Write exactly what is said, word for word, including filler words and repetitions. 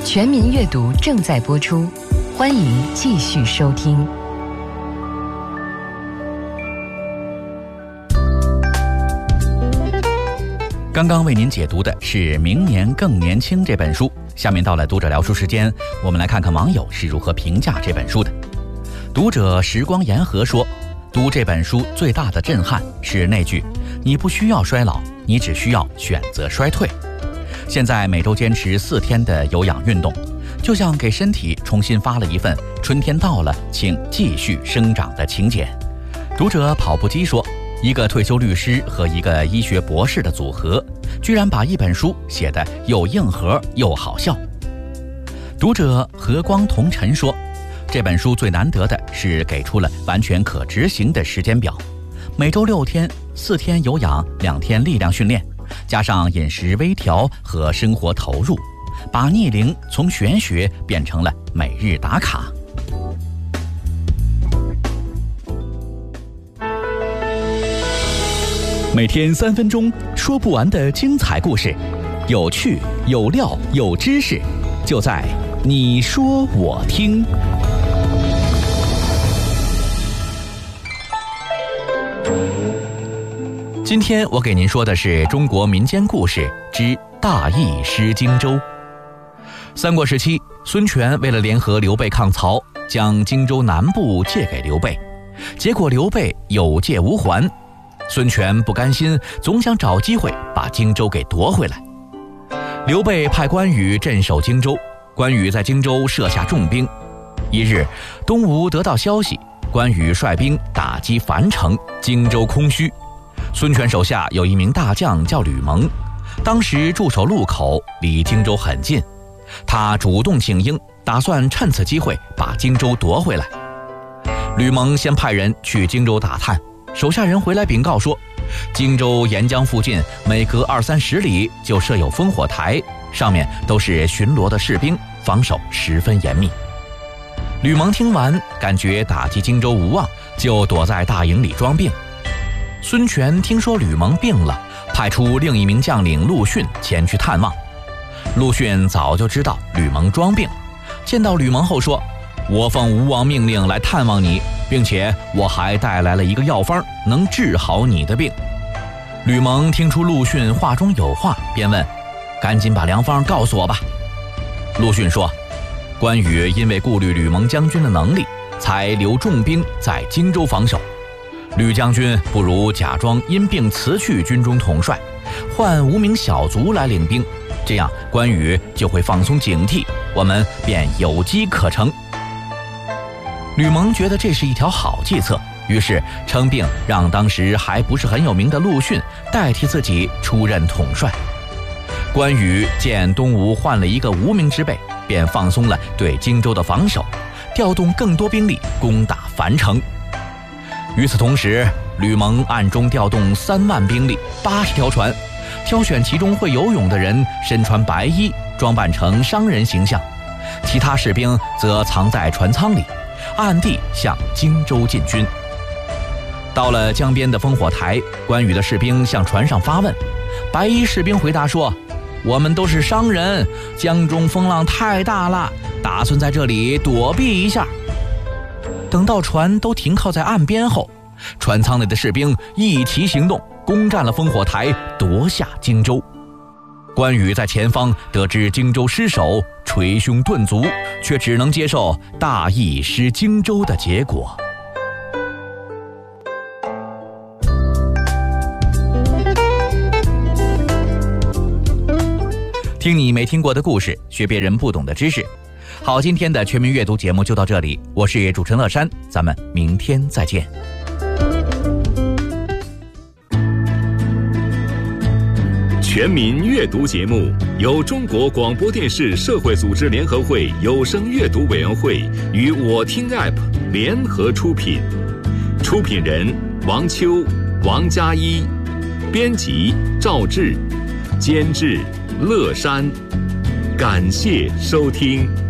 全民阅读正在播出，欢迎继续收听。 刚刚为您解读的是《明年更年轻》这本书，下面到了读者聊书时间，我们来看看网友是如何评价这本书的。读者时光沿河说，读这本书最大的震撼是那句你不需要衰老，你只需要选择衰退。现在每周坚持四天的有氧运动，就像给身体重新发了一份春天到了请继续生长的请柬。读者跑步机说，一个退休律师和一个医学博士的组合，居然把一本书写得又硬核又好笑。读者和光同尘说，这本书最难得的是给出了完全可执行的时间表，每周六天，四天有氧，两天力量训练，加上饮食微调和生活投入，把逆龄从玄学变成了每日打卡。每天三分钟，说不完的精彩故事，有趣有料有知识，就在你说我听。今天我给您说的是中国民间故事之大意失荆州。三国时期，孙权为了联合刘备抗曹，将荆州南部借给刘备，结果刘备有借无还。孙权不甘心，总想找机会把荆州给夺回来。刘备派关羽镇守荆州，关羽在荆州设下重兵。一日，东吴得到消息，关羽率兵打击樊城，荆州空虚。孙权手下有一名大将叫吕蒙，当时驻守路口，离荆州很近，他主动请缨，打算趁此机会把荆州夺回来。吕蒙先派人去荆州打探，手下人回来禀告说，荆州沿江附近每隔二三十里就设有烽火台，上面都是巡逻的士兵，防守十分严密。吕蒙听完，感觉打击荆州无望，就躲在大营里装病。孙权听说吕蒙病了，派出另一名将领陆逊前去探望。陆逊早就知道吕蒙装病，见到吕蒙后说，我奉吴王命令来探望你，并且我还带来了一个药方，能治好你的病。吕蒙听出陆逊话中有话，便问，赶紧把良方告诉我吧。陆逊说，关羽因为顾虑吕蒙将军的能力，才留重兵在荆州防守。吕将军不如假装因病辞去军中统帅，换无名小卒来领兵，这样关羽就会放松警惕，我们便有机可乘。吕蒙觉得这是一条好计策，于是称病让当时还不是很有名的陆逊代替自己出任统帅。关羽见东吴换了一个无名之辈，便放松了对荆州的防守，调动更多兵力攻打樊城。与此同时，吕蒙暗中调动三万兵力，八十条船，挑选其中会游泳的人，身穿白衣，装扮成商人形象，其他士兵则藏在船舱里，暗地向荆州进军。到了江边的烽火台，关羽的士兵向船上发问，白衣士兵回答说，我们都是商人，江中风浪太大了，打算在这里躲避一下。等到船都停靠在岸边后，船舱内的士兵一齐行动，攻占了烽火台，夺下荆州。关羽在前方得知荆州失守，捶胸顿足，却只能接受大意失荆州的结果。听你没听过的故事，学别人不懂的知识。好，今天的全民阅读节目就到这里，我是主持人乐山，咱们明天再见。 全民阅读节目由中国广播电视社会组织联合会有声阅读委员会与我听 App 联合出品，出品人王秋、王佳一，编辑赵志，监制乐山。感谢收听。